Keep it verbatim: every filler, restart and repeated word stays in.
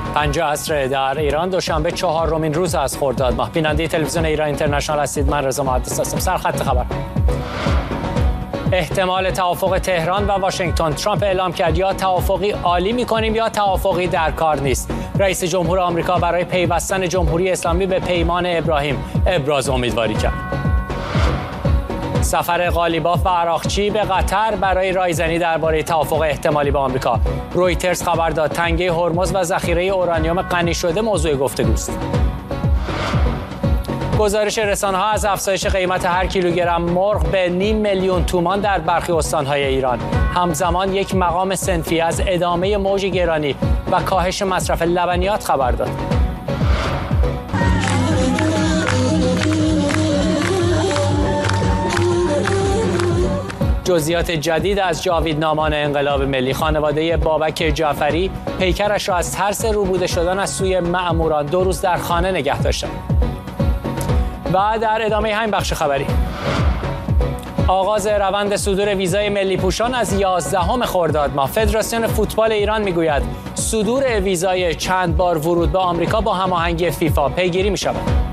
پنج عصر در ایران دوشنبه چهارمین روز از خرداد ماه. بیننده تلویزیون ایران اینترنشنال هستید. من رضا محدث هستم. سرخط خبر: احتمال توافق تهران و واشنگتن. ترامپ اعلام کرد یا توافقی عالی می‌کنیم یا توافقی در کار نیست. رئیس جمهور آمریکا برای پیوستن جمهوری اسلامی به پیمان ابراهیم ابراز امیدواری کرد. سفر قالیباف و عراقچی به قطر برای رایزنی درباره توافق احتمالی با آمریکا. رویترز خبر داد تنگه هرمز و ذخیره اورانیوم غنی شده موضوع گفتگوست. گزارش رسانه‌ها از افزایش قیمت هر کیلوگرم مرغ به نیم میلیون تومان در برخی استان‌های ایران. همزمان یک مقام صنفی از ادامه موج گرانی و کاهش مصرف لبنیات خبر داد. جزئیات جدید از جاویدنامان انقلاب ملی. خانواده بابک جعفری پیکرش را از ترس روبوده شدن از سوی مأموران دو روز در خانه نگه داشتند. و در ادامه همین بخش خبری، آغاز روند صدور ویزای ملی پوشان از یازدهم خرداد ماه. فدراسیون فوتبال ایران میگوید صدور ویزای چند بار ورود به آمریکا با هماهنگی فیفا پیگیری می شود.